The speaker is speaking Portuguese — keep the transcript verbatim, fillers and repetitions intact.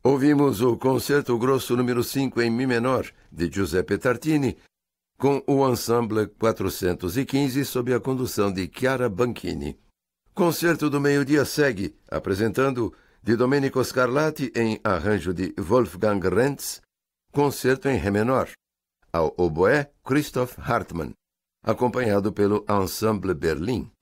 Ouvimos o Concerto Grosso número cinco em Mi menor, de Giuseppe Tartini, com o Ensemble quatrocentos e quinze sob a condução de Chiara Banchini. Concerto do meio-dia segue, apresentando de Domenico Scarlatti em arranjo de Wolfgang Renz, Concerto em Ré menor, ao oboé Christoph Hartmann, acompanhado pelo Ensemble Berlin.